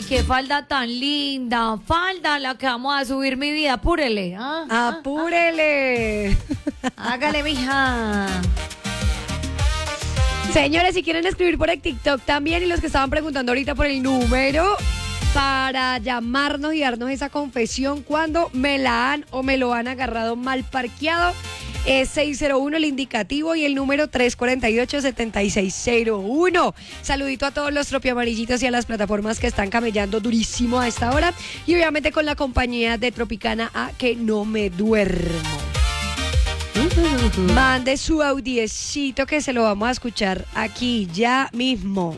Ay, qué falda tan linda. Falda la que vamos a subir, mi vida. Apúrele. ¿Ah? ¡Apúrele! Hágale, mija. Señores, si quieren escribir por el TikTok también y los que estaban preguntando ahorita por el número para llamarnos y darnos esa confesión cuando me la han o me lo han agarrado mal parqueado, es 601 el indicativo y el número 348-7601. Saludito a todos los tropiamarillitos y a las plataformas que están camellando durísimo a esta hora y obviamente con la compañía de Tropicana A que no me duermo. Mande su audiecito que se lo vamos a escuchar aquí ya mismo.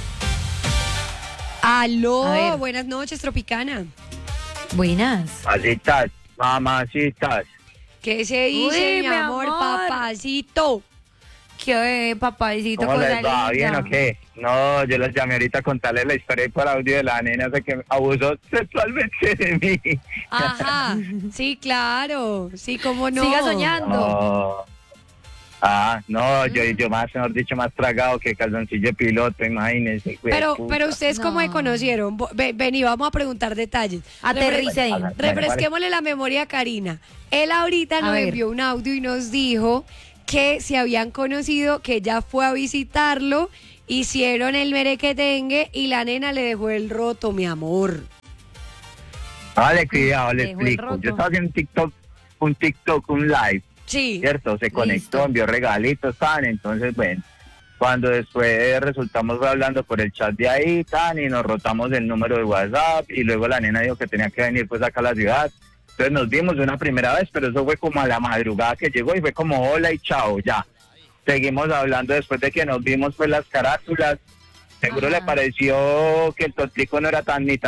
Aló, buenas noches, Tropicana. Buenas. Mamacitas, mamacitas. ¿Qué se dice, Uy, mi amor, papacito? ¿Qué, papacito? ¿Cómo les cosa va? ¿Bien linda? o qué? No, yo les llamé ahorita a contarles la historia por audio de la nena de que abusó sexualmente de mí. Ajá, sí, claro, sí, cómo no. Siga soñando. No. Yo más, mejor dicho, más tragado que calzoncillo de piloto, imagínense. Pero puta. ustedes cómo se No. conocieron. Vení, vamos a preguntar detalles. Aterrice ahí. Refresquémosle la memoria a Karina. Él ahorita nos ver. envió un audio y nos dijo que se habían conocido, que ya fue a visitarlo, hicieron el merequetengue y la nena le dejó el roto, mi amor. Vale, cuidado, le Dejó el explico. roto. Yo estaba haciendo un live, Sí. ¿cierto? Se conectó, Listo. envió regalitos, tan, entonces, bueno, cuando después resultamos hablando por el chat de ahí, tan, y nos rotamos el número de WhatsApp, y luego la nena dijo que tenía que venir pues acá a la ciudad, entonces nos vimos una primera vez, pero eso fue como a la madrugada que llegó, y fue como hola y chao, ya. Seguimos hablando después de que nos vimos pues las carátulas, seguro Ajá. le pareció que el totico no era tan ni tan